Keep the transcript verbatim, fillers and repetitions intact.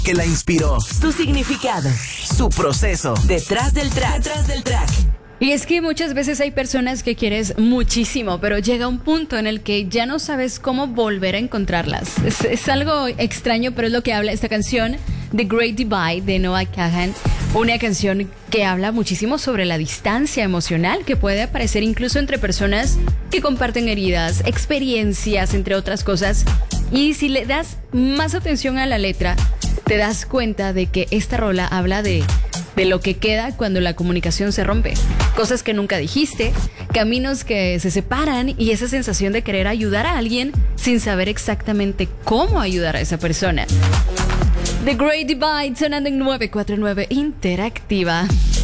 que la inspiró, su significado, su proceso, detrás del track, detrás del track. Y es que muchas veces hay personas que quieres muchísimo, pero llega un punto en el que ya no sabes cómo volver a encontrarlas. Es, es algo extraño, pero es lo que habla esta canción, The Great Divide, de Noah Kahan. Una canción que habla muchísimo sobre la distancia emocional que puede aparecer incluso entre personas que comparten heridas, experiencias, entre otras cosas. Y si le das más atención a la letra, te das cuenta de que esta rola habla de... de lo que queda cuando la comunicación se rompe. Cosas que nunca dijiste, caminos que se separan y esa sensación de querer ayudar a alguien sin saber exactamente cómo ayudar a esa persona. The Great Divide, sonando en nueve cuatro nueve Interactiva.